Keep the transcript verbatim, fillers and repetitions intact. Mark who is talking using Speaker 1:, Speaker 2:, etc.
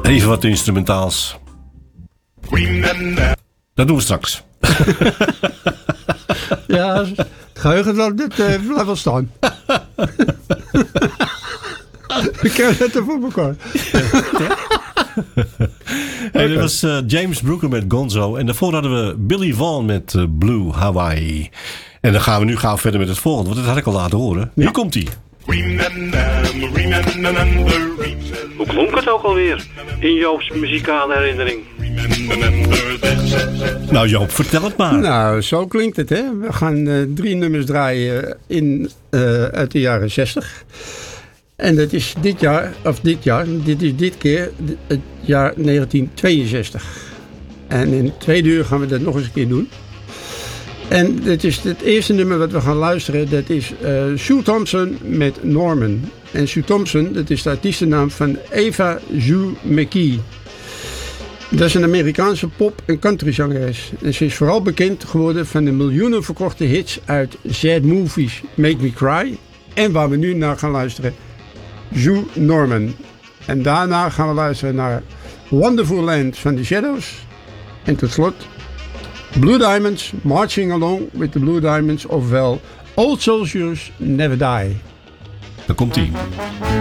Speaker 1: Even wat instrumentaals. Dat doen we straks.
Speaker 2: Ja, het geheugen dat dit uh, blijft wel staan. Ik krijg het er voor elkaar.
Speaker 1: Hey, dit was uh, James Brooker met Gonzo. En daarvoor hadden we Billy Vaughn met uh, Blue Hawaii. En dan gaan we nu gauw verder met het volgende. Want dat had ik al laten horen. Ja. Hier komt ie.
Speaker 3: Hoe klonk het ook alweer in Joop's muzikale herinnering?
Speaker 1: Nou Joop, vertel het maar.
Speaker 2: Nou, zo klinkt het, hè. We gaan uh, drie nummers draaien in, uh, uit de jaren zestig. En dat is dit jaar, of dit jaar, dit is dit keer het jaar negentien tweeënzestig. En in het tweede uur gaan we dat nog eens een keer doen. En dit is het eerste nummer wat we gaan luisteren. Dat is uh, Sue Thompson met Norman. En Sue Thompson, dat is de artiestennaam van Eva Sue McKee. Dat is een Amerikaanse pop- en countryzangeres. En ze is vooral bekend geworden van de miljoenen verkochte hits uit Sad Movies, Make Me Cry. En waar we nu naar gaan luisteren, Sue Norman. En daarna gaan we luisteren naar Wonderful Land van The Shadows. En tot slot Blue Diamonds, Marching Along with the Blue Diamonds, ofwel Old Soldiers Never Die.
Speaker 1: Dan komt ie.